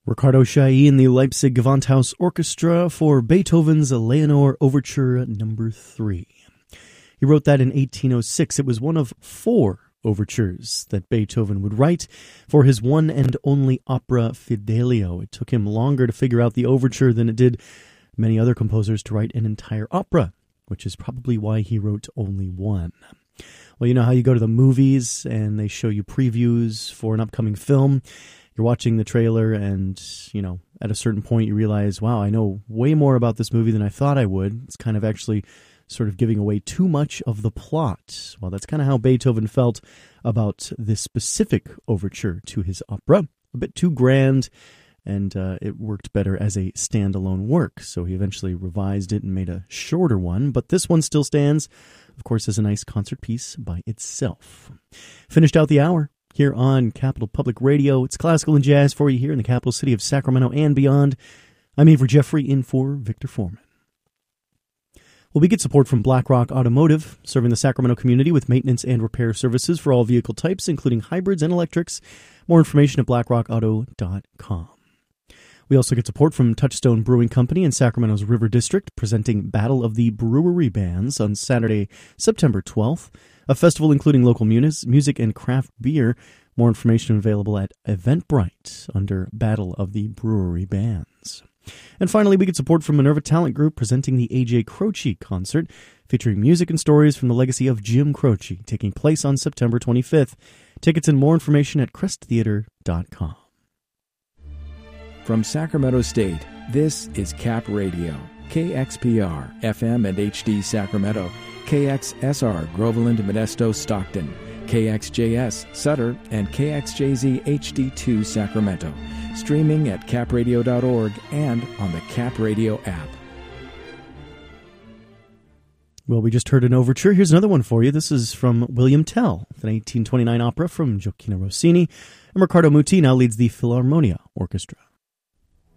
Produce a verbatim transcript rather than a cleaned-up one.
Ricardo Chailly and the Leipzig Gewandhaus Orchestra for Beethoven's Leonore Overture Number three. He wrote that in eighteen oh six. It was one of four overtures that Beethoven would write for his one and only opera Fidelio. It took him longer to figure out the overture than it did many other composers to write an entire opera, which is probably why he wrote only one. Well, you know how you go to the movies and they show you previews for an upcoming film. You're watching the trailer and, you know, at a certain point you realize, wow, I know way more about this movie than I thought I would. It's kind of actually sort of giving away too much of the plot. Well, that's kind of how Beethoven felt about this specific overture to his opera. A bit too grand, and uh, it worked better as a standalone work. So he eventually revised it and made a shorter one, but this one still stands, of course, as a nice concert piece by itself. Finished out the hour here on Capital Public Radio. It's classical and jazz for you here in the capital city of Sacramento and beyond. I'm Avery Jeffrey, in for Victor Foreman. Well, we get support from BlackRock Automotive, serving the Sacramento community with maintenance and repair services for all vehicle types, including hybrids and electrics. More information at black rock auto dot com. We also get support from Touchstone Brewing Company in Sacramento's River District, presenting Battle of the Brewery Bands on Saturday, September twelfth. A festival including local music and craft beer. More information available at Eventbrite under Battle of the Brewery Bands. And finally, we get support from Minerva Talent Group presenting the A J Croce Concert, featuring music and stories from the legacy of Jim Croce, taking place on September twenty-fifth. Tickets and more information at crest theater dot com. From Sacramento State, this is Cap Radio, K X P R, F M and H D Sacramento, K X S R, Groveland, Modesto, Stockton, K X J S, Sutter, and K X J Z H D two, Sacramento. Streaming at cap radio dot org and on the Cap Radio app. Well, we just heard an overture. Here's another one for you. This is from William Tell, an eighteen twenty-nine opera from Gioacchino Rossini. And Riccardo Muti now leads the Philharmonia Orchestra.